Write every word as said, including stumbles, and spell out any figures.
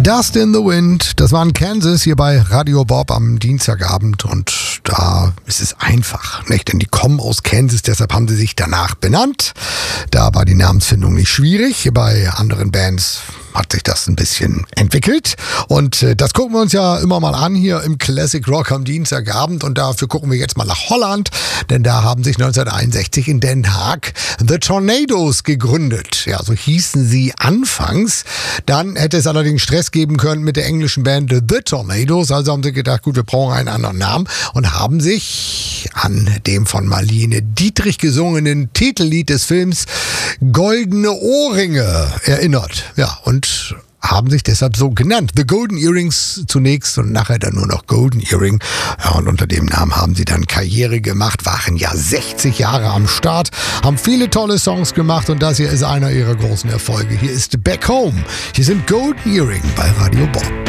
Dust in the Wind, das war in Kansas hier bei Radio Bob am Dienstagabend und da ist es einfach, nicht? Denn die kommen aus Kansas, deshalb haben sie sich danach benannt. Da war die Namensfindung nicht schwierig, bei anderen Bands hat sich das ein bisschen entwickelt und äh, das gucken wir uns ja immer mal an hier im Classic Rock am Dienstagabend und dafür gucken wir jetzt mal nach Holland, denn da haben sich neunzehnhunderteinundsechzig in Den Haag The Tornadoes gegründet. Ja, so hießen sie anfangs. Dann hätte es allerdings Stress geben können mit der englischen Band The Tornadoes, also haben sie gedacht, gut, wir brauchen einen anderen Namen und haben sich an dem von Marlene Dietrich gesungenen Titellied des Films Goldene Ohrringe erinnert. Ja, und haben sich deshalb so genannt. The Golden Earrings zunächst und nachher dann nur noch Golden Earring. Ja, und unter dem Namen haben sie dann Karriere gemacht, waren ja sechzig Jahre am Start, haben viele tolle Songs gemacht und das hier ist einer ihrer großen Erfolge. Hier ist Back Home. Hier sind Golden Earring bei Radio Bob.